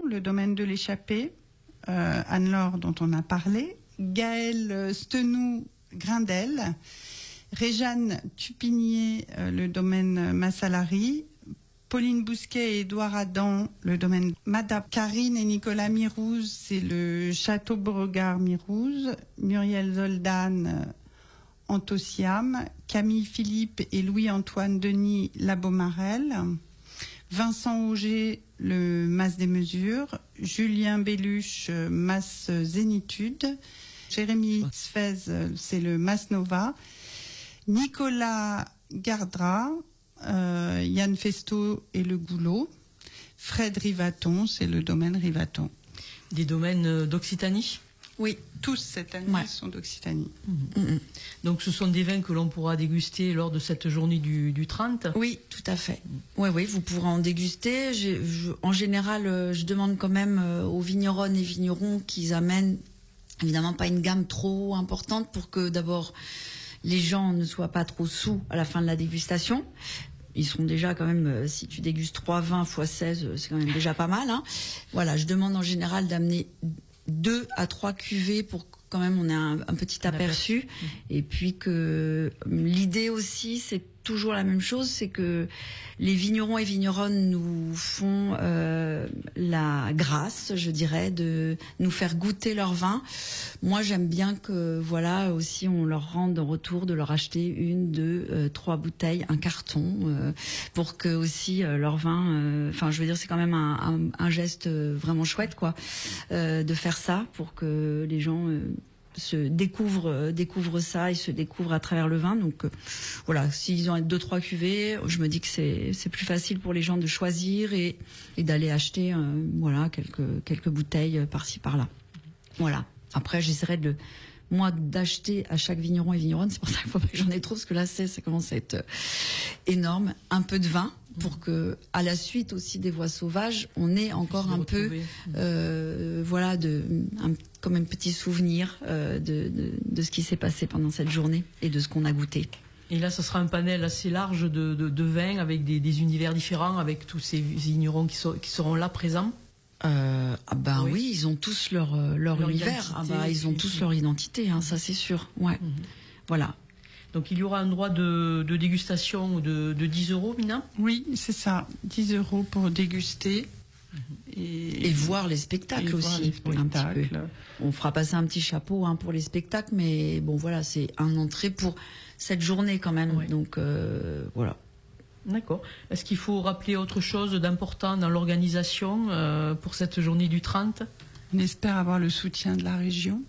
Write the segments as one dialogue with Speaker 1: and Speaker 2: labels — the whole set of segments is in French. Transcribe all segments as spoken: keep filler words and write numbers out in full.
Speaker 1: le domaine de l'Échappée, euh, Anne-Laure dont on a parlé, Gaëlle Stenou, Grindel, Réjeanne Tupinier, euh, le domaine Massalari, Pauline Bousquet et Édouard Adam, le domaine Madame Karine et Nicolas Mirouze, c'est le château Beauregard Mirouze, Muriel Zoldan, euh, Antociam, Camille Philippe et Louis-Antoine Denis Labeaumarel, Vincent Auger, le Mas des Mesures, Julien Belluche, Mas Zénitude, Jérémy Sfez, c'est le Mas Nova, Nicolas Gardra, euh, Yann Festo et le Goulot, Fred Rivaton, c'est le domaine Rivaton.
Speaker 2: Des domaines d'Occitanie ?
Speaker 1: Oui, tous cette année ouais. sont d'Occitanie.
Speaker 2: Mmh. Mmh. Donc ce sont des vins que l'on pourra déguster lors de cette journée du, du trente.
Speaker 3: Oui, tout à fait. Oui, oui, vous pourrez en déguster. Je, je, en général, je demande quand même aux vigneronnes et vignerons qu'ils amènent évidemment pas une gamme trop importante pour que d'abord les gens ne soient pas trop sous à la fin de la dégustation. Ils sont déjà quand même, si tu dégustes trois vins fois seize, c'est quand même déjà pas mal. Hein. Voilà, je demande en général d'amener deux à trois cuvées pour quand même on ait un, un petit aperçu. Mmh. Et puis que l'idée aussi, c'est toujours la même chose, c'est que les vignerons et vigneronnes nous font euh, la grâce, je dirais, de nous faire goûter leur vin. Moi, j'aime bien que, voilà, aussi on leur rende en retour de leur acheter une, deux, euh, trois bouteilles, un carton, euh, pour que aussi euh, leur vin, enfin, euh, je veux dire, c'est quand même un, un, un geste vraiment chouette, quoi, euh, de faire ça pour que les gens euh, se découvrent, euh, découvrent ça et se découvrent à travers le vin. Donc euh, voilà, s'ils ont deux trois cuvées, je me dis que c'est c'est plus facile pour les gens de choisir et et d'aller acheter euh, voilà quelques quelques bouteilles par-ci par-là. Voilà. Après, j'essaierai de moi d'acheter à chaque vigneron et vigneronne, c'est pour ça qu'il faut pas que j'en ai trop, parce que là c'est ça commence à être euh, énorme, un peu de vin pour que à la suite aussi des voix sauvages, on ait encore un peu euh, voilà de un, comme un petit souvenir euh, de, de de ce qui s'est passé pendant cette journée et de ce qu'on a goûté.
Speaker 2: Et là, ce sera un panel assez large de de, de vins avec des, des univers différents, avec tous ces vignerons qui, sont, qui seront là présents.
Speaker 3: Euh, ah ben oui. oui, ils ont tous leur leur, leur univers. Ah bah ils ont tous leur identité, hein, ça c'est sûr. Ouais, mm-hmm. Voilà.
Speaker 2: Donc il y aura un droit de, de dégustation de, de dix euros, Mina ?
Speaker 1: Oui, c'est ça, dix euros pour déguster.
Speaker 3: Et, et voir les spectacles et aussi. Les spectacles. Un petit peu. On fera passer un petit chapeau hein, pour les spectacles, mais bon voilà, c'est un entrée pour cette journée quand même. Ouais. Donc euh, voilà.
Speaker 2: D'accord. Est-ce qu'il faut rappeler autre chose d'important dans l'organisation euh, pour cette journée du trente ?
Speaker 1: On espère avoir le soutien de la région.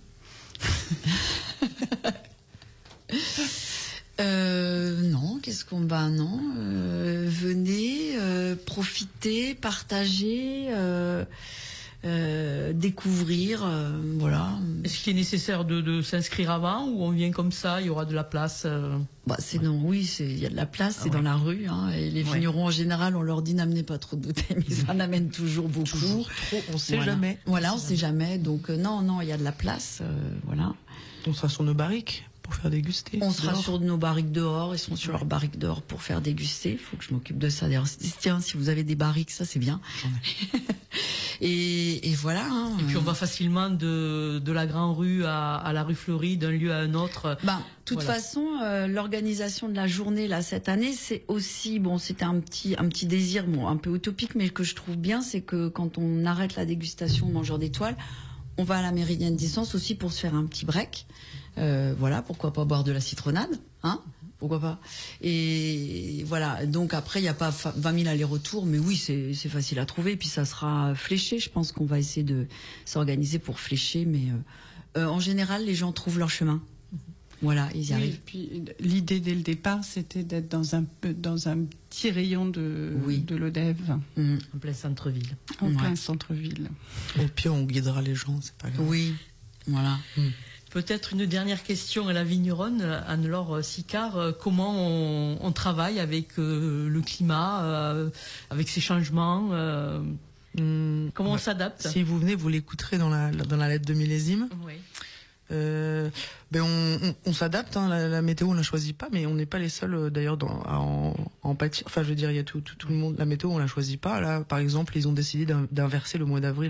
Speaker 3: Euh, non, qu'est-ce qu'on va non euh, venez, euh, profiter, partager, euh, euh, découvrir, euh, voilà.
Speaker 2: Est-ce qu'il est nécessaire de, de s'inscrire avant ou on vient comme ça, il y aura de la place euh...
Speaker 3: Bah c'est non, oui, c'est il y a de la place, c'est ah, ouais. dans la rue, hein, et les vignerons ouais. en général, on leur dit n'amenez pas trop de bouteilles, mais ils en amènent toujours beaucoup.
Speaker 2: Toujours trop, on sait
Speaker 3: voilà.
Speaker 2: jamais.
Speaker 3: Voilà, on sait jamais, donc euh, non, non, il y a de la place, euh, voilà.
Speaker 4: On sera sur nos barriques pour faire déguster.
Speaker 3: On sera
Speaker 4: dehors.
Speaker 3: sur nos barriques dehors, ils sont sur ouais. leurs barriques dehors pour faire déguster. Il faut que je m'occupe de ça. D'ailleurs, tiens, si vous avez des barriques, ça c'est bien. Ouais. et, et voilà. Hein,
Speaker 2: et puis on va facilement de, de la Grande Rue à, à la rue Fleury, d'un lieu à un autre.
Speaker 3: Ben, de toute voilà. façon, euh, l'organisation de la journée là cette année, c'est aussi bon, c'était un petit un petit désir, bon, un peu utopique, mais que je trouve bien, c'est que quand on arrête la dégustation Mangeur d'étoiles, on va à la Méridienne d'Essence aussi pour se faire un petit break. Euh, voilà, pourquoi pas boire de la citronnade, hein ? Pourquoi pas ? Et voilà, donc après, il n'y a pas vingt mille allers-retours, mais oui, c'est, c'est facile à trouver. Et puis ça sera fléché, je pense qu'on va essayer de s'organiser pour flécher, mais euh, euh, en général, les gens trouvent leur chemin. Voilà, ils y
Speaker 1: oui,
Speaker 3: arrivent.
Speaker 1: Et puis l'idée dès le départ, c'était d'être dans un dans un petit rayon de oui. de l'Odève,
Speaker 2: mmh. en plein centre-ville.
Speaker 1: En
Speaker 3: ouais.
Speaker 1: plein centre-ville.
Speaker 4: Au pire, on guidera les gens, c'est pas grave.
Speaker 3: Oui, voilà. Mmh.
Speaker 2: Peut-être une dernière question à la vigneronne, Anne-Laure Sicard. Comment on, on travaille avec euh, le climat, euh, avec ces changements euh, mmh. Comment bah, on s'adapte ?
Speaker 4: Si vous venez, vous l'écouterez dans la dans la lettre de millésime.
Speaker 2: Oui.
Speaker 4: Euh, ben on, on, on s'adapte, hein, la, la météo on la choisit pas, mais on n'est pas les seuls euh, d'ailleurs dans, à en, en pâtir. Enfin, je veux dire, il y a tout, tout, tout le monde. La météo on la choisit pas. Là, par exemple, ils ont décidé d'inverser le mois d'avril